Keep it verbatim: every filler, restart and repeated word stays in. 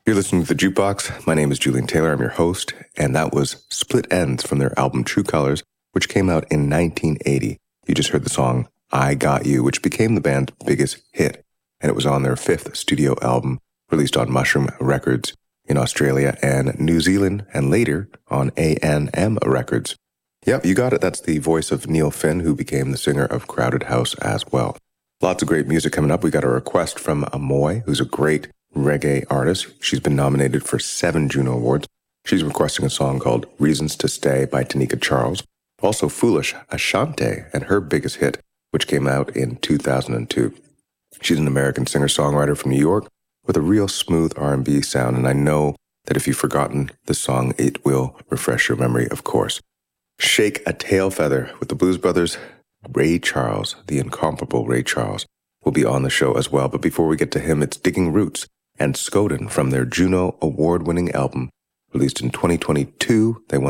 You're listening to The Jukebox. My name is Julian Taylor. I'm your host, and that was Split Ends from their album True Colors, which came out in nineteen eighty. You just heard the song I Got You, which became the band's biggest hit, and it was on their fifth studio album, released on Mushroom Records in Australia and New Zealand, and later on A and M Records. Yep, you got it. That's the voice of Neil Finn, who became the singer of Crowded House as well. Lots of great music coming up. We got a request from Amoy, who's a great reggae artist. She's been nominated for seven Juno Awards. She's requesting a song called Reasons to Stay by Tanika Charles. Also Foolish Ashanti and her biggest hit, which came out in two thousand two. She's an American singer-songwriter from New York with a real smooth R and B sound, and I know that if you've forgotten the song, it will refresh your memory, of course. Shake a Tail Feather with the Blues Brothers. Ray Charles, the incomparable Ray Charles, will be on the show as well. But before we get to him, it's Digging Roots and Skoden from their Juno Award-winning album, released in twenty twenty-two. They won